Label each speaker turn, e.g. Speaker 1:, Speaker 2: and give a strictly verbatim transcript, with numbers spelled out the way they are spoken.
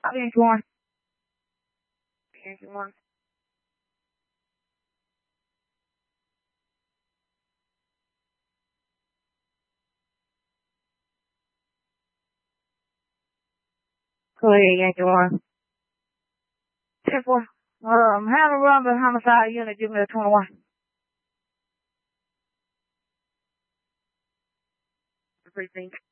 Speaker 1: Yankee one. Yankee one. Go ahead, Yankee one. ten four. Um, Hammer Run, but homicide unit, give me a twenty-one. Precinct.